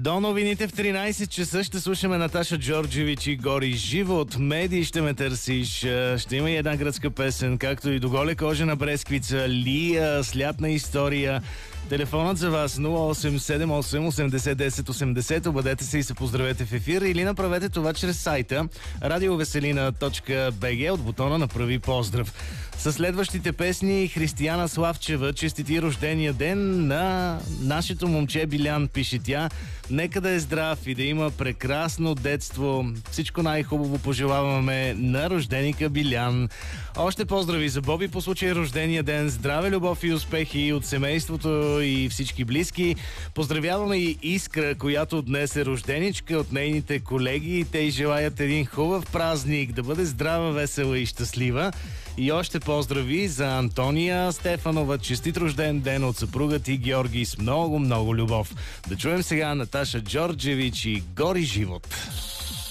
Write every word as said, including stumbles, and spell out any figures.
До новините в тринайсет часа ще слушаме Наташа Джорджевич и Гори Живот. Медии ще ме търсиш. Ще има и една гръцка песен, както и до голе кожена бресквица, Лия, слятна история. Телефонът за вас нула осем седем осем осемдесет десет осемдесет. Обадете се и се поздравете в ефир или направете това чрез сайта радиовеселина точка би джи от бутона Направи поздрав. Със следващите песни Християна Славчева честити рождения ден на нашето момче Билян, пише тя. Нека да е здрав и да има прекрасно детство. Всичко най-хубаво пожелаваме на рожденика Билян. Още поздрави за Боби по случай рождения ден. Здраве, любов и успехи от семейството и всички близки. Поздравяваме и Искра, която днес е рожденичка, от нейните колеги. Те й желаят един хубав празник, да бъде здрава, весела и щастлива. И още поздрави за Антония Стефанова. Честит рожден ден от съпруга ти Георги с много, много любов. Да чуем сега Наташа Джорджевич и Гори Живот.